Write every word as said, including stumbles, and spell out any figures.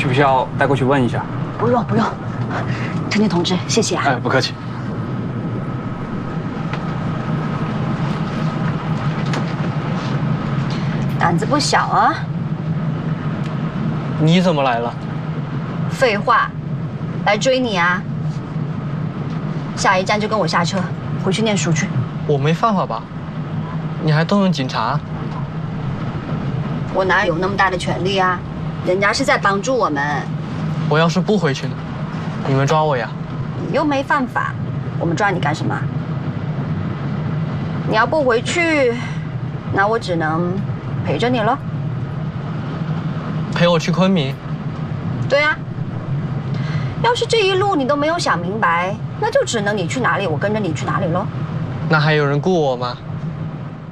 需不需要带过去问一下？ 不用不用，陈进同志，谢谢啊。 哎，不客气。 胆子不小啊！ 你怎么来了？ 废话，来追你啊！下一站就跟我下车，回去念书去。 我没犯法吧？你还动用警察？ 我哪有那么大的权利啊？人家是在帮助我们。 我要是不回去呢？你们抓我呀？ 你又没犯法，我们抓你干什么？你要不回去，那我只能陪着你了。 陪我去昆明？ 对啊。要是这一路你都没有想明白，那就只能你去哪里，我跟着你去哪里喽。 那还有人雇我吗？